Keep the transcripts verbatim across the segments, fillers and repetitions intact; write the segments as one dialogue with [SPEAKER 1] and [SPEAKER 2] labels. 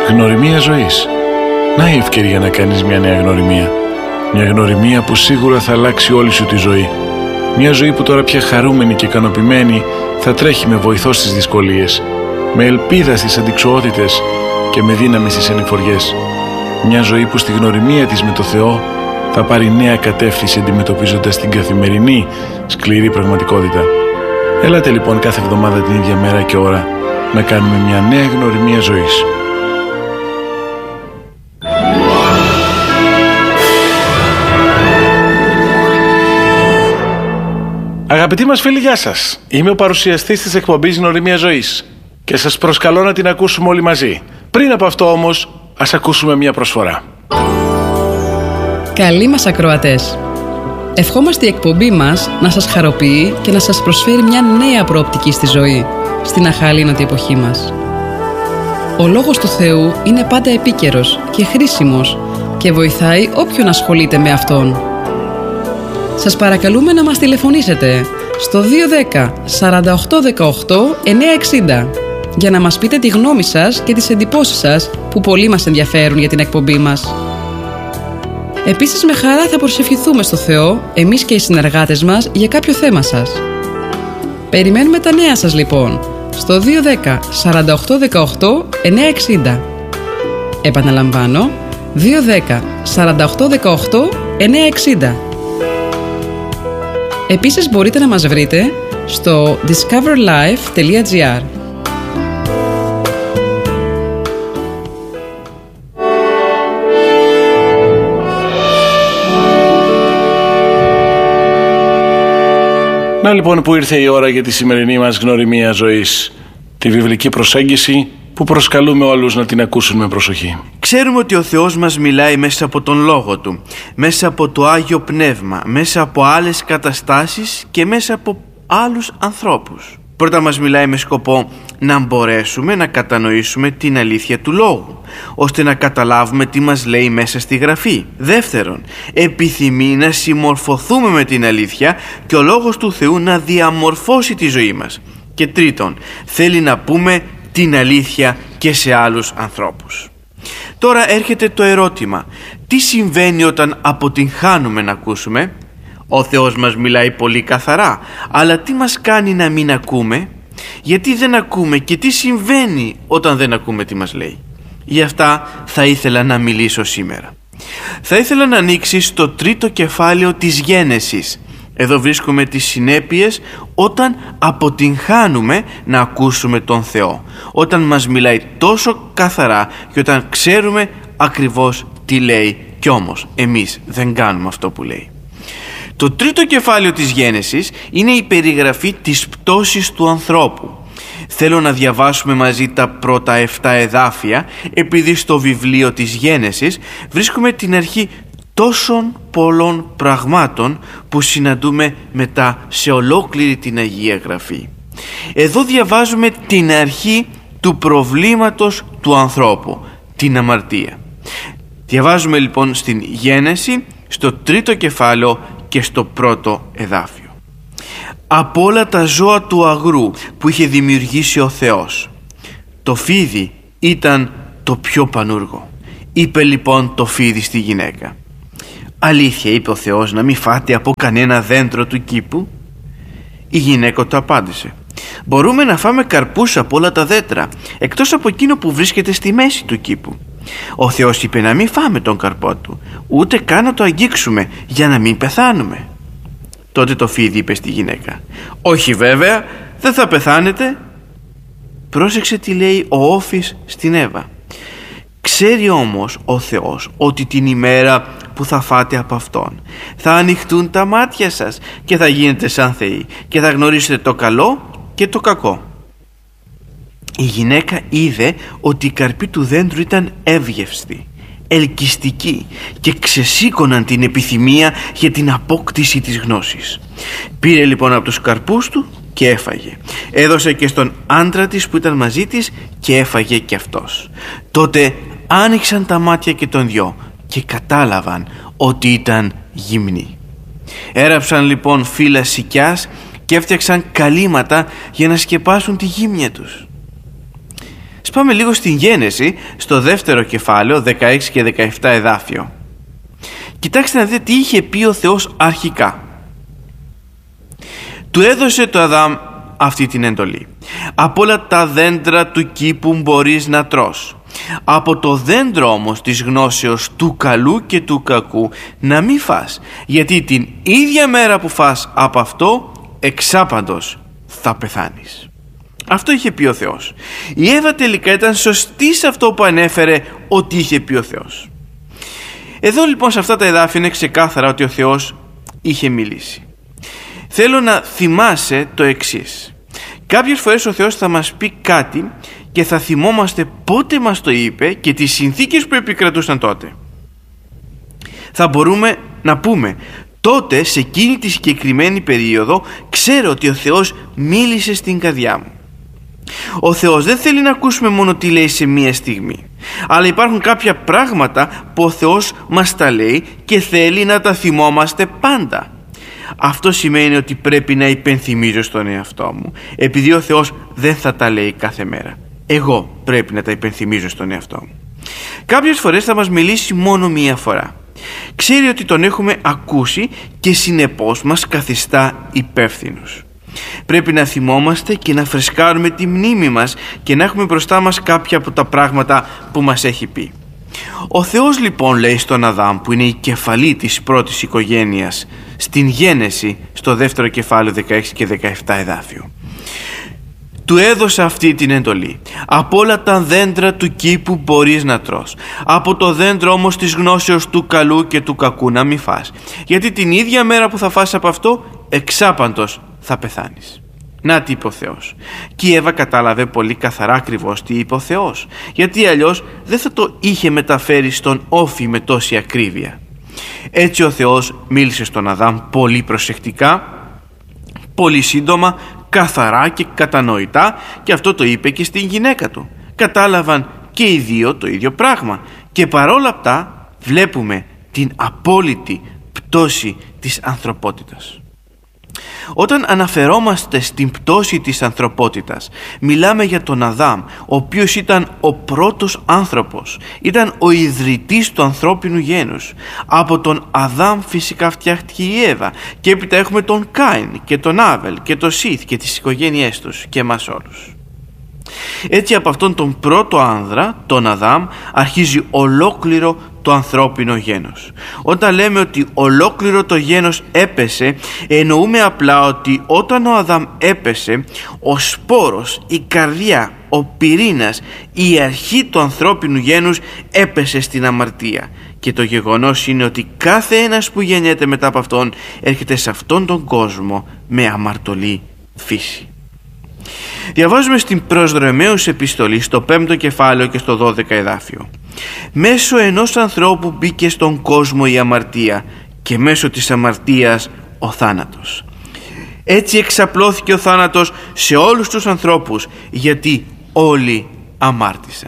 [SPEAKER 1] Γνωριμία ζωής. Να η ευκαιρία να κάνεις μια νέα γνωριμία. Μια γνωριμία που σίγουρα θα αλλάξει όλη σου τη ζωή. Μια ζωή που τώρα πια χαρούμενη και ικανοποιημένη θα τρέχει με βοηθό στις δυσκολίες, με ελπίδα στις αντιξοότητες και με δύναμη στις ανηφοριές. Μια ζωή που στη γνωριμία της με το Θεό θα πάρει νέα κατεύθυνση αντιμετωπίζοντας την καθημερινή σκληρή πραγματικότητα. Έλατε λοιπόν κάθε εβδομάδα την ίδια μέρα και ώρα να κάνουμε μια νέα γνωριμία ζωής. Αγαπητοί μας φίλοι, γεια σας. Είμαι ο παρουσιαστής της εκπομπής Γνωριμία Ζωής και σας προσκαλώ να την ακούσουμε όλοι μαζί. Πριν από αυτό όμως, ας ακούσουμε μια προσφορά.
[SPEAKER 2] Καλοί μας ακροατές. Ευχόμαστε η εκπομπή μας να σας χαροποιεί και να σας προσφέρει μια νέα προοπτική στη ζωή, στην αχαλήνωτη εποχή μας. Ο Λόγος του Θεού είναι πάντα επίκαιρος και χρήσιμος και βοηθάει όποιον ασχολείται με Αυτόν. Σας παρακαλούμε να μας τηλεφωνήσετε στο δύο ένα μηδέν σαράντα οκτώ δεκαοκτώ εννιακόσια εξήντα για να μας πείτε τη γνώμη σας και τις εντυπώσεις σας που πολύ μας ενδιαφέρουν για την εκπομπή μας. Επίσης, με χαρά θα προσευχηθούμε στο Θεό, εμείς και οι συνεργάτες μας, για κάποιο θέμα σας. Περιμένουμε τα νέα σας λοιπόν στο δύο ένα μηδέν σαράντα οκτώ δεκαοκτώ εννιακόσια εξήντα. Επαναλαμβάνω, δύο ένα μηδέν σαράντα οκτώ δεκαοκτώ εννιακόσια εξήντα. Επίσης μπορείτε να μας βρείτε στο discover life τελεία gr.
[SPEAKER 1] Να λοιπόν που ήρθε η ώρα για τη σημερινή μας γνωριμία ζωής, τη βιβλική προσέγγιση που προσκαλούμε όλους να την ακούσουν με προσοχή.
[SPEAKER 3] Ξέρουμε ότι ο Θεός μας μιλάει μέσα από τον Λόγο Του, μέσα από το Άγιο Πνεύμα, μέσα από άλλες καταστάσεις και μέσα από άλλους ανθρώπους. Πρώτα μας μιλάει με σκοπό να μπορέσουμε να κατανοήσουμε την αλήθεια του Λόγου, ώστε να καταλάβουμε τι μας λέει μέσα στη Γραφή. Δεύτερον, επιθυμεί να συμμορφωθούμε με την αλήθεια και ο Λόγος του Θεού να διαμορφώσει τη ζωή μας. Και τρίτον, θέλει να πούμε την αλήθεια και σε άλλους ανθρώπους. Τώρα έρχεται το ερώτημα: τι συμβαίνει όταν αποτυγχάνουμε να ακούσουμε? Ο Θεός μας μιλάει πολύ καθαρά, αλλά τι μας κάνει να μην ακούμε? Γιατί δεν ακούμε και τι συμβαίνει όταν δεν ακούμε τι μας λέει? Γι' αυτά θα ήθελα να μιλήσω σήμερα. Θα ήθελα να ανοίξεις το τρίτο κεφάλαιο της Γένεσης. Εδώ βρίσκουμε τις συνέπειες όταν αποτυγχάνουμε να ακούσουμε τον Θεό, όταν μας μιλάει τόσο καθαρά και όταν ξέρουμε ακριβώς τι λέει κι όμως εμείς δεν κάνουμε αυτό που λέει. Το τρίτο κεφάλαιο της Γένεσης είναι η περιγραφή της πτώσης του ανθρώπου. Θέλω να διαβάσουμε μαζί τα πρώτα εφτά εδάφια, επειδή στο βιβλίο της Γένεσης βρίσκουμε την αρχή τόσων πολλών πραγμάτων που συναντούμε μετά σε ολόκληρη την Αγία Γραφή. Εδώ διαβάζουμε την αρχή του προβλήματος του ανθρώπου, την αμαρτία. Διαβάζουμε λοιπόν στην Γένεση, στο τρίτο κεφάλαιο και στο πρώτο εδάφιο. Από όλα τα ζώα του αγρού που είχε δημιουργήσει ο Θεός, το φίδι ήταν το πιο πανούργο. Είπε λοιπόν το φίδι στη γυναίκα: αλήθεια είπε ο Θεός να μην φάτε από κανένα δέντρο του κήπου? Η γυναίκα του απάντησε: μπορούμε να φάμε καρπούς από όλα τα δέντρα, εκτός από εκείνο που βρίσκεται στη μέση του κήπου. Ο Θεός είπε να μην φάμε τον καρπό του, ούτε καν να το αγγίξουμε, για να μην πεθάνουμε. Τότε το φίδι είπε στη γυναίκα: όχι βέβαια, δεν θα πεθάνετε. Πρόσεξε τι λέει ο όφης στην Εύα. Ξέρει όμως ο Θεός ότι την ημέρα που θα φάτε από Αυτόν θα ανοιχτούν τα μάτια σας και θα γίνετε σαν θεοί και θα γνωρίσετε το καλό και το κακό. Η γυναίκα είδε ότι οι καρποί του δέντρου ήταν εύγευστοι, ελκυστικοί και ξεσήκωναν την επιθυμία για την απόκτηση της γνώσης. Πήρε λοιπόν από τους καρπούς του και έφαγε. Έδωσε και στον άντρα της που ήταν μαζί της και έφαγε και αυτός. Τότε άνοιξαν τα μάτια και των δυο και κατάλαβαν ότι ήταν γυμνοί. Έραψαν λοιπόν φύλλα σικιάς και έφτιαξαν καλύματα για να σκεπάσουν τη γύμνια τους. πάμε λίγο στην Γένεση, στο δεύτερο κεφάλαιο, δεκαέξι και δεκαεπτά εδάφιο. Κοιτάξτε να δείτε τι είχε πει ο Θεός αρχικά. Του έδωσε το Αδάμ αυτή την εντολή: από όλα τα δέντρα του κήπου μπορείς να τρως, από το δέντρο όμως της γνώσεως του καλού και του κακού να μην φας, γιατί την ίδια μέρα που φας από αυτό, εξάπαντος θα πεθάνεις. Αυτό είχε πει ο Θεός. Η Εύα τελικά ήταν σωστή σε αυτό που ανέφερε ότι είχε πει ο Θεός. Εδώ λοιπόν σε αυτά τα εδάφια είναι ξεκάθαρα ότι ο Θεός είχε μιλήσει. Θέλω να θυμάσαι το εξής. Κάποιες φορές ο Θεός θα μας πει κάτι και θα θυμόμαστε πότε μας το είπε και τις συνθήκες που επικρατούσαν τότε. Θα μπορούμε να πούμε: τότε, σε εκείνη τη συγκεκριμένη περίοδο, ξέρω ότι ο Θεός μίλησε στην καρδιά μου. Ο Θεός δεν θέλει να ακούσουμε μόνο τι λέει σε μία στιγμή, αλλά υπάρχουν κάποια πράγματα που ο Θεός μας τα λέει και θέλει να τα θυμόμαστε πάντα. Αυτό σημαίνει ότι πρέπει να υπενθυμίζω στον εαυτό μου, επειδή ο Θεός δεν θα τα λέει κάθε μέρα. Εγώ πρέπει να τα υπενθυμίζω στον εαυτό μου. Κάποιες φορές θα μας μιλήσει μόνο μία φορά. Ξέρει ότι τον έχουμε ακούσει και συνεπώς μας καθιστά υπεύθυνους. Πρέπει να θυμόμαστε και να φρεσκάρουμε τη μνήμη μας και να έχουμε μπροστά μας κάποια από τα πράγματα που μας έχει πει. Ο Θεός λοιπόν λέει στον Αδάμ, που είναι η κεφαλή της πρώτης οικογένειας, στην Γένεση, στο δεύτερο κεφάλαιο δεκαέξι και δεκαεπτά εδάφιο: του έδωσα αυτή την εντολή: από όλα τα δέντρα του κήπου μπορείς να τρως, από το δέντρο όμως της γνώσεως του καλού και του κακού να μην φας, γιατί την ίδια μέρα που θα φας από αυτό, εξάπαντος θα πεθάνεις. Να τι είπε ο Θεός. Και η Εύα κατάλαβε πολύ καθαρά ακριβώς τι είπε ο Θεός, γιατί αλλιώς δεν θα το είχε μεταφέρει στον όφη με τόση ακρίβεια. Έτσι ο Θεός μίλησε στον Αδάμ πολύ προσεκτικά, πολύ σύντομα, καθαρά και κατανοητά, και αυτό το είπε και στην γυναίκα του. Κατάλαβαν και οι δύο το ίδιο πράγμα, και παρόλα αυτά βλέπουμε την απόλυτη πτώση της ανθρωπότητας. Όταν αναφερόμαστε στην πτώση της ανθρωπότητας, μιλάμε για τον Αδάμ, ο οποίος ήταν ο πρώτος άνθρωπος, ήταν ο ιδρυτής του ανθρώπινου γένους. Από τον Αδάμ φυσικά φτιάχτηκε η Εύα, και έπειτα έχουμε τον Κάιν και τον Άβελ και τον Σίθ και τις οικογένειές τους και εμάς όλους. Έτσι από αυτόν τον πρώτο άνδρα, τον Αδάμ, αρχίζει ολόκληρο το ανθρώπινο γένος. Όταν λέμε ότι ολόκληρο το γένος έπεσε, εννοούμε απλά ότι όταν ο Αδάμ έπεσε, ο σπόρος, η καρδιά, ο πυρήνας, η αρχή του ανθρώπινου γένους έπεσε στην αμαρτία. Και το γεγονός είναι ότι κάθε ένας που γεννιέται μετά από αυτόν έρχεται σε αυτόν τον κόσμο με αμαρτωλή φύση. Διαβάζουμε στην προς Ρωμαίους επιστολή, στο πέμπτο κεφάλαιο και στο δώδεκα εδάφιο: μέσω ενός ανθρώπου μπήκε στον κόσμο η αμαρτία, και μέσω της αμαρτίας ο θάνατος. Έτσι εξαπλώθηκε ο θάνατος σε όλους τους ανθρώπους, γιατί όλοι αμάρτησαν.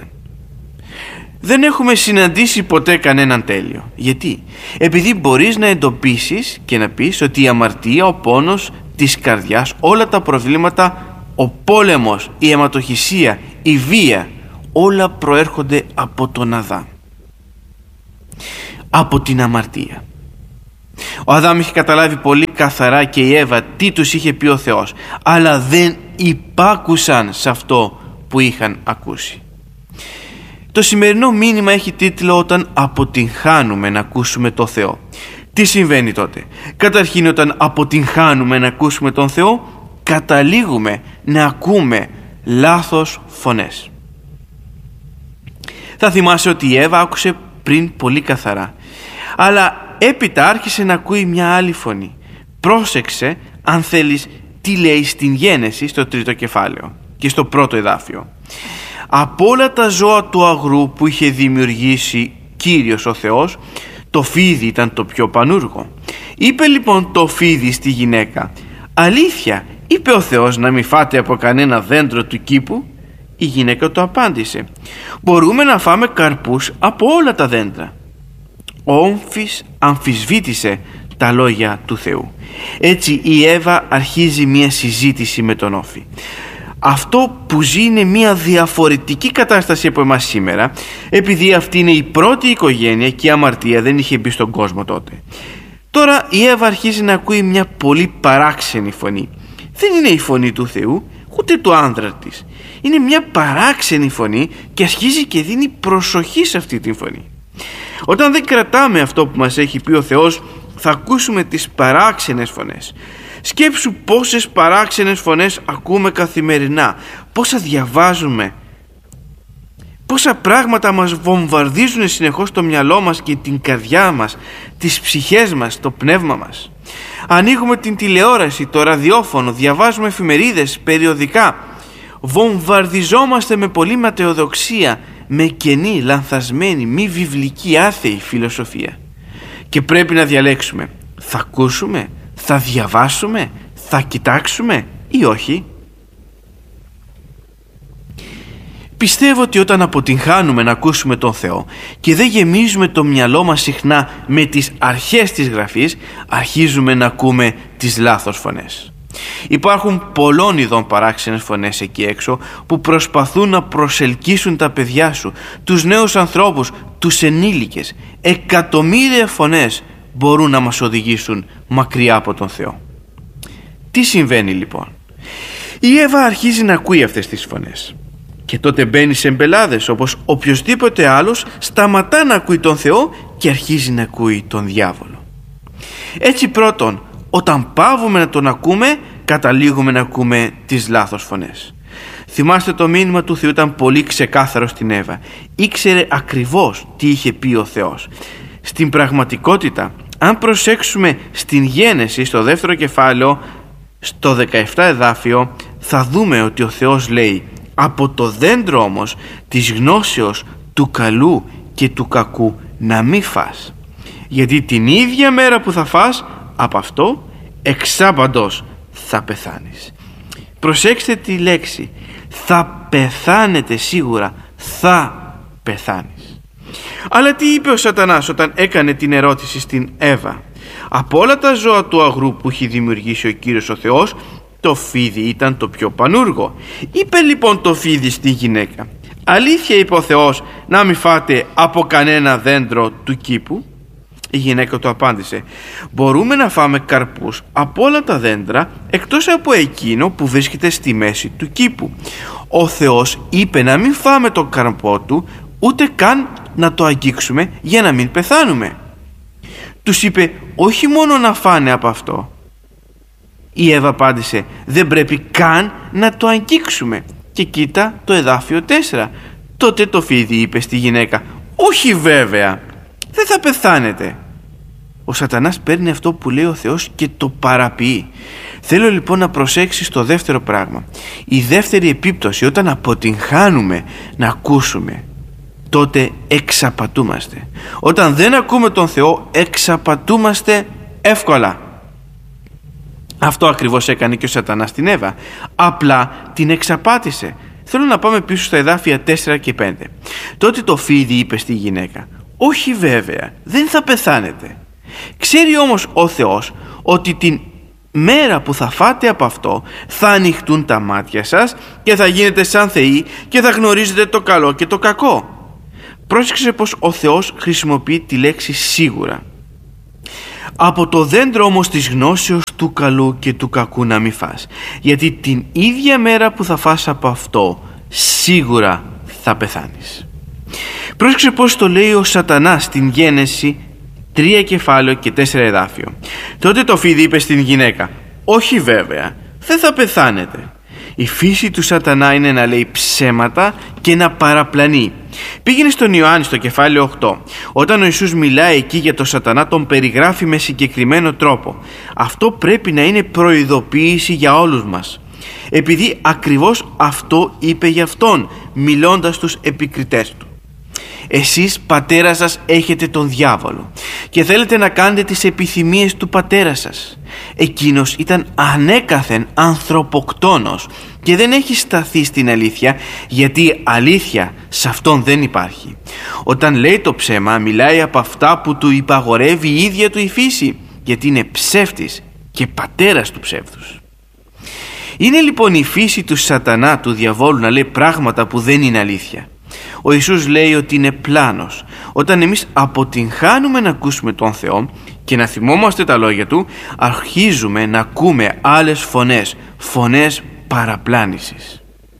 [SPEAKER 3] Δεν έχουμε συναντήσει ποτέ κανέναν τέλειο. Γιατί? Επειδή μπορείς να εντοπίσεις και να πεις ότι η αμαρτία, ο πόνος της καρδιάς, όλα τα προβλήματα, ο πόλεμος, η αιματοχυσία, η βία, όλα προέρχονται από τον Αδάμ, από την αμαρτία. Ο Αδάμ είχε καταλάβει πολύ καθαρά, και η Εύα, τι τους είχε πει ο Θεός, αλλά δεν υπάκουσαν σε αυτό που είχαν ακούσει. Το σημερινό μήνυμα έχει τίτλο «Όταν αποτυγχάνουμε να ακούσουμε το Θεό». Τι συμβαίνει τότε? Καταρχήν, όταν αποτυγχάνουμε να ακούσουμε τον Θεό, καταλήγουμε να ακούμε λάθος φωνές. Θα θυμάσαι ότι η Εύα άκουσε πριν πολύ καθαρά, αλλά έπειτα άρχισε να ακούει μια άλλη φωνή. Πρόσεξε, αν θέλεις, τι λέει στην Γένεση, στο τρίτο κεφάλαιο και στο πρώτο εδάφιο: από όλα τα ζώα του αγρού που είχε δημιουργήσει Κύριος ο Θεός, το φίδι ήταν το πιο πανούργο. Είπε λοιπόν το φίδι στη γυναίκα: αλήθεια, είπε ο Θεός να μην φάτε από κανένα δέντρο του κήπου? Η γυναίκα του απάντησε: μπορούμε να φάμε καρπούς από όλα τα δέντρα. Ο Όμφης αμφισβήτησε τα λόγια του Θεού. Έτσι η Εύα αρχίζει μια συζήτηση με τον Όφη. αυτό που ζει είναι μια διαφορετική κατάσταση από εμάς σήμερα, επειδή αυτή είναι η πρώτη οικογένεια και η αμαρτία δεν είχε μπει στον κόσμο τότε. Τώρα η Εύα αρχίζει να ακούει μια πολύ παράξενη φωνή. Δεν είναι η φωνή του Θεού, ούτε του άνδρα της. Είναι μια παράξενη φωνή και αρχίζει και δίνει προσοχή σε αυτή τη φωνή. Όταν δεν κρατάμε αυτό που μας έχει πει ο Θεός, θα ακούσουμε τις παράξενες φωνές. Σκέψου πόσες παράξενες φωνές ακούμε καθημερινά, πόσα διαβάζουμε, πόσα πράγματα μας βομβαρδίζουν συνεχώς το μυαλό μας και την καρδιά μας, τις ψυχές μας, το πνεύμα μας. Ανοίγουμε την τηλεόραση, το ραδιόφωνο, διαβάζουμε εφημερίδες, περιοδικά. Βομβαρδιζόμαστε με πολλή ματαιοδοξία, με κενή, λανθασμένη, μη βιβλική, άθεη φιλοσοφία. Και πρέπει να διαλέξουμε, θα ακούσουμε, θα διαβάσουμε, θα κοιτάξουμε ή όχι. Πιστεύω ότι όταν αποτυγχάνουμε να ακούσουμε τον Θεό και δεν γεμίζουμε το μυαλό μας συχνά με τις αρχές της Γραφής, αρχίζουμε να ακούμε τις λάθος φωνές. Υπάρχουν πολλών ειδών παράξενες φωνές εκεί έξω που προσπαθούν να προσελκύσουν τα παιδιά σου, τους νέους ανθρώπους, τους ενήλικες. Εκατομμύρια φωνές μπορούν να μας οδηγήσουν μακριά από τον Θεό. Τι συμβαίνει λοιπόν? Η Εύα αρχίζει να ακούει αυτές τις φωνές και τότε μπαίνει σε μπελάδες, όπως οποιοσδήποτε άλλος σταματά να ακούει τον Θεό και αρχίζει να ακούει τον διάβολο. Έτσι πρώτον, όταν πάβουμε να τον ακούμε, καταλήγουμε να ακούμε τις λάθος φωνές. Θυμάστε, το μήνυμα του Θεού ήταν πολύ ξεκάθαρο στην Εύα. Ήξερε ακριβώς τι είχε πει ο Θεός. Στην πραγματικότητα, αν προσέξουμε στην Γένεση, στο δεύτερο κεφάλαιο, στο δεκαεπτά εδάφιο, θα δούμε ότι ο Θεός λέει: από το δέντρο όμως της γνώσεως του καλού και του κακού να μην φας, γιατί την ίδια μέρα που θα φας από αυτό, εξάπαντος θα πεθάνεις. Προσέξτε τη λέξη, θα πεθάνετε σίγουρα, θα πεθάνεις. Αλλά τι είπε ο Σατανάς όταν έκανε την ερώτηση στην Εύα? Από όλα τα ζώα του αγρού που έχει δημιουργήσει ο Κύριος ο Θεός, το φίδι ήταν το πιο πανούργο. Είπε λοιπόν το φίδι στη γυναίκα: αλήθεια είπε ο Θεός να μην φάτε από κανένα δέντρο του κήπου? Η γυναίκα του απάντησε: μπορούμε να φάμε καρπούς από όλα τα δέντρα εκτός από εκείνο που βρίσκεται στη μέση του κήπου. Ο Θεός είπε να μην φάμε τον καρπό του, ούτε καν να το αγγίξουμε για να μην πεθάνουμε. Τους είπε όχι μόνο να φάνε από αυτό. Η Εύα απάντησε: δεν πρέπει καν να το αγγίξουμε. Και κοίτα το εδάφιο τέσσερα. Τότε το φίδι είπε στη γυναίκα: όχι βέβαια, δεν θα πεθάνετε. Ο Σατανάς παίρνει αυτό που λέει ο Θεός και το παραποιεί. Θέλω λοιπόν να προσέξεις το δεύτερο πράγμα. Η δεύτερη επίπτωση, όταν αποτυγχάνουμε να ακούσουμε, τότε εξαπατούμαστε. Όταν δεν ακούμε τον Θεό, εξαπατούμαστε εύκολα. Αυτό ακριβώς έκανε και ο Σατανάς στην Εύα. Απλά την εξαπάτησε. Θέλω να πάμε πίσω στα εδάφια τέσσερα και πέντε. Τότε το φίδι είπε στη γυναίκα: όχι βέβαια, δεν θα πεθάνετε. Ξέρει όμως ο Θεός ότι την μέρα που θα φάτε από αυτό θα ανοιχτούν τα μάτια σας και θα γίνετε σαν θεοί και θα γνωρίζετε το καλό και το κακό. Πρόσεξε πως ο Θεός χρησιμοποιεί τη λέξη σίγουρα. Από το δέντρο όμως της γνώσεως του καλού και του κακού να μην φας, γιατί την ίδια μέρα που θα φας από αυτό σίγουρα θα πεθάνεις. Πρόσεξε πως το λέει ο Σατανάς στην Γένεση τρία κεφάλαιο και τέσσερα εδάφιο. Τότε το φίδι είπε στην γυναίκα: όχι βέβαια, δεν θα πεθάνετε. Η φύση του Σατανά είναι να λέει ψέματα και να παραπλανεί. Πήγαινε στον Ιωάννη στο κεφάλαιο οκτώ. Όταν ο Ιησούς μιλάει εκεί για τον Σατανά, τον περιγράφει με συγκεκριμένο τρόπο. Αυτό πρέπει να είναι προειδοποίηση για όλους μας, επειδή ακριβώς αυτό είπε για αυτόν, μιλώντας στους επικριτές του. Εσείς πατέρα σας έχετε τον διάβολο και θέλετε να κάνετε τις επιθυμίες του πατέρα σας. Εκείνος ήταν ανέκαθεν ανθρωποκτόνος και δεν έχει σταθεί στην αλήθεια, γιατί αλήθεια σε αυτόν δεν υπάρχει. Όταν λέει το ψέμα, μιλάει από αυτά που του υπαγορεύει η ίδια του η φύση, γιατί είναι ψεύτης και πατέρας του ψεύδους. Είναι λοιπόν η φύση του σατανά, του διαβόλου, να λέει πράγματα που δεν είναι αλήθεια. Ο Ιησούς λέει ότι είναι πλάνος. Όταν εμείς αποτυγχάνουμε να ακούσουμε τον Θεό και να θυμόμαστε τα λόγια Του, αρχίζουμε να ακούμε άλλες φωνές, φωνές παραπλάνησης.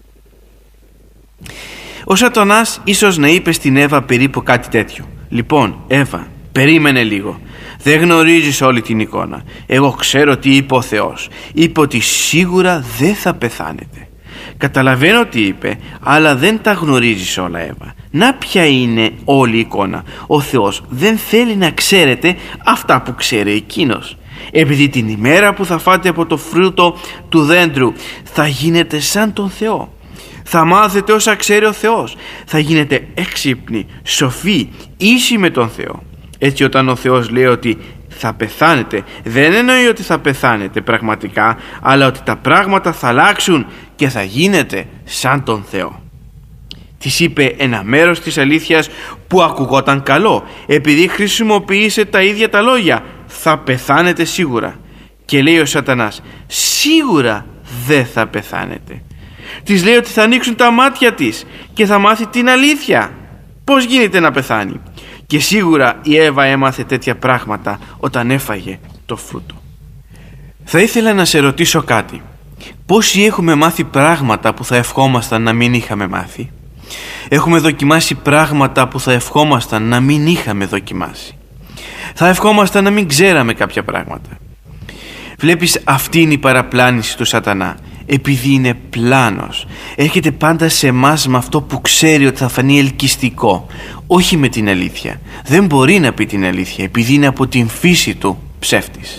[SPEAKER 3] Ο σατανάς ίσως να είπε στην Εύα περίπου κάτι τέτοιο. Λοιπόν, Εύα, περίμενε λίγο. Δεν γνωρίζεις όλη την εικόνα. Εγώ ξέρω τι είπε ο Θεός. Είπε ότι σίγουρα δεν θα πεθάνετε. Καταλαβαίνω τι είπε, αλλά δεν τα γνωρίζεις όλα, Εύα. Να ποια είναι όλη η εικόνα. Ο Θεός δεν θέλει να ξέρετε αυτά που ξέρει εκείνος. Επειδή την ημέρα που θα φάτε από το φρούτο του δέντρου θα γίνετε σαν τον Θεό. Θα μάθετε όσα ξέρει ο Θεός. Θα γίνετε έξυπνοι, σοφοί, ίσοι με τον Θεό. Έτσι όταν ο Θεός λέει ότι θα πεθάνετε, δεν εννοεί ότι θα πεθάνετε πραγματικά, αλλά ότι τα πράγματα θα αλλάξουν και θα γίνετε σαν τον Θεό. Της είπε ένα μέρος της αλήθειας που ακουγόταν καλό, επειδή χρησιμοποίησε τα ίδια τα λόγια. Θα πεθάνετε σίγουρα. Και λέει ο σατανάς, σίγουρα δεν θα πεθάνετε. Της λέει ότι θα ανοίξουν τα μάτια της και θα μάθει την αλήθεια. Πώς γίνεται να πεθάνει? Και σίγουρα η Εύα έμαθε τέτοια πράγματα όταν έφαγε το φρούτο. Θα ήθελα να σε ρωτήσω κάτι. Πόσοι έχουμε μάθει πράγματα που θα ευχόμασταν να μην είχαμε μάθει? Έχουμε δοκιμάσει πράγματα που θα ευχόμασταν να μην είχαμε δοκιμάσει. Θα ευχόμασταν να μην ξέραμε κάποια πράγματα. Βλέπεις, αυτή είναι η παραπλάνηση του σατανά. Επειδή είναι πλάνος, έρχεται πάντα σε εμάς με αυτό που ξέρει ότι θα φανεί ελκυστικό, όχι με την αλήθεια. Δεν μπορεί να πει την αλήθεια, επειδή είναι από την φύση του ψεύτης.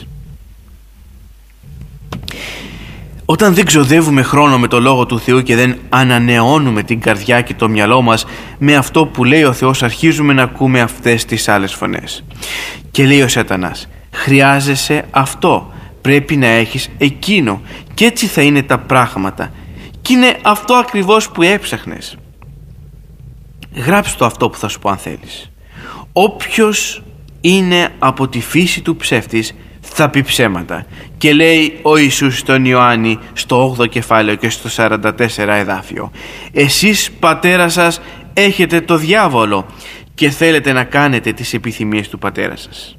[SPEAKER 3] Όταν δεν ξοδεύουμε χρόνο με το Λόγο του Θεού και δεν ανανεώνουμε την καρδιά και το μυαλό μας με αυτό που λέει ο Θεός, αρχίζουμε να ακούμε αυτές τις άλλες φωνές. Και λέει ο σατανάς, χρειάζεσαι αυτό, πρέπει να έχεις εκείνο και έτσι θα είναι τα πράγματα. Και είναι αυτό ακριβώς που έψαχνες. Γράψτε το αυτό που θα σου πω αν θέλεις. Όποιος είναι από τη φύση του ψεύτης θα πει ψέματα. Και λέει ο Ιησούς στον Ιωάννη στο όγδοο κεφάλαιο και στο σαράντα τέσσερα εδάφιο, εσείς πατέρα σας έχετε το διάβολο και θέλετε να κάνετε τις επιθυμίες του πατέρα σας.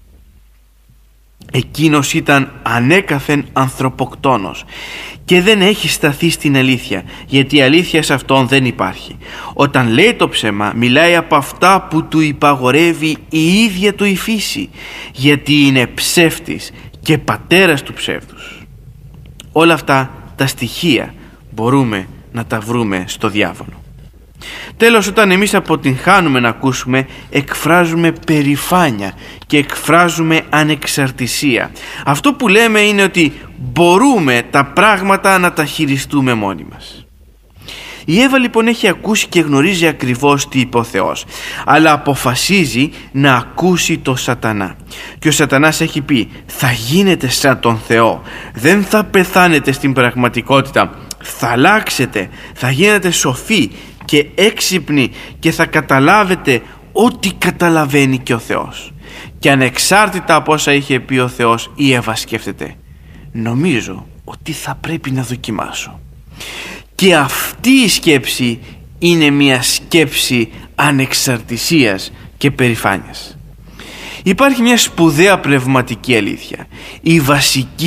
[SPEAKER 3] Εκείνος ήταν ανέκαθεν ανθρωποκτόνος και δεν έχει σταθεί στην αλήθεια, γιατί η αλήθεια σε αυτόν δεν υπάρχει. Όταν λέει το ψέμα, μιλάει από αυτά που του υπαγορεύει η ίδια του η φύση, γιατί είναι ψεύτης και πατέρας του ψεύδους. Όλα αυτά τα στοιχεία μπορούμε να τα βρούμε στο διάβολο. Τέλος, όταν εμείς αποτυγχάνουμε να ακούσουμε, εκφράζουμε περηφάνεια και εκφράζουμε ανεξαρτησία. Αυτό που λέμε είναι ότι μπορούμε τα πράγματα να τα χειριστούμε μόνοι μας. Η Εύα λοιπόν έχει ακούσει και γνωρίζει ακριβώς τι είπε ο Θεός, αλλά αποφασίζει να ακούσει το σατανά. Και ο σατανάς έχει πει, θα γίνετε σαν τον Θεό, δεν θα πεθάνετε στην πραγματικότητα, θα αλλάξετε, θα γίνετε σοφοί και έξυπνοι και θα καταλάβετε ό,τι καταλαβαίνει και ο Θεός. Και ανεξάρτητα από όσα είχε πει ο Θεός, η Εύα σκέφτεται, νομίζω ότι θα πρέπει να δοκιμάσω. Και αυτή η σκέψη είναι μια σκέψη ανεξαρτησίας και περηφάνειας. Υπάρχει μια σπουδαία πνευματική αλήθεια. Η βασική